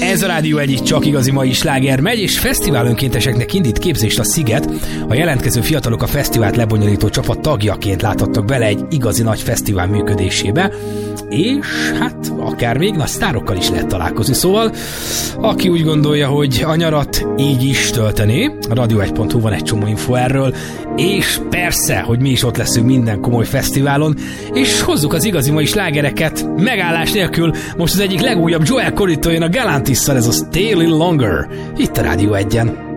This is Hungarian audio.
Ez a Rádió Egy, csak igazi mai sláger megy, és fesztivál önkénteseknek indít képzést a Sziget. A jelentkező fiatalok a fesztivált lebonyolító csapat tagjaként láthattak bele egy igazi nagy fesztivál működésébe, és hát akár még nagy sztárokkal is lehet találkozni. Szóval, aki úgy gondolja, hogy a nyarat így is töltené, a radio1.hu van egy csomó info erről, és persze, hogy mi is ott leszünk minden komoly fesztiválon, és hozzuk az igazi mai slágereket megállás nélkül. Most az egyik legújabb Joel Corritól jön a Galantis-szal, ez a Stay a Little Longer, itt a Rádió Egyen.